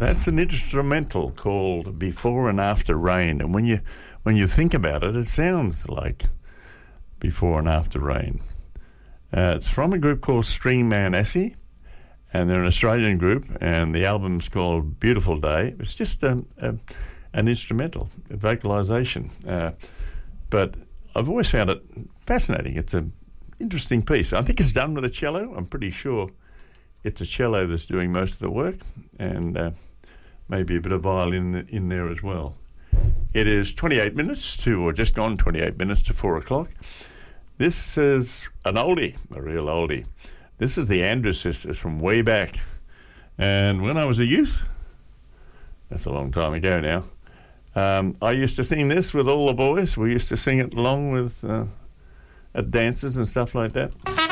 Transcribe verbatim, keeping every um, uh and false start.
That's an instrumental called Before and After Rain. And when you when you think about it, it sounds like Before and After Rain. Uh, it's from a group called String Man Essie, and they're an Australian group, and the album's called Beautiful Day. It's just a, a, an instrumental, a vocalisation. Uh, but I've always found it fascinating. It's an interesting piece. I think it's done with a cello. I'm pretty sure it's a cello that's doing most of the work, and uh, maybe a bit of violin in there as well. It is twenty-eight minutes to, or just gone twenty-eight minutes to four o'clock. This is an oldie, a real oldie. This is the Andrews Sisters from way back. And when I was a youth, that's a long time ago now, um, I used to sing this with all the boys. We used to sing it along with uh, at dances and stuff like that.